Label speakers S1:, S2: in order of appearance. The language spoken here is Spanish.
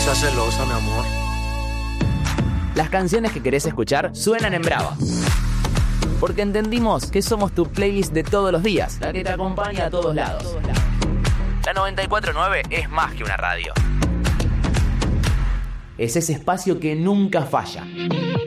S1: seas celosa, mi amor.
S2: Las canciones que querés escuchar suenan en Brava. Porque entendimos que somos tu playlist de todos los días, la que te acompaña a todos lados. La 94.9 es más que una radio. Es ese espacio que nunca falla.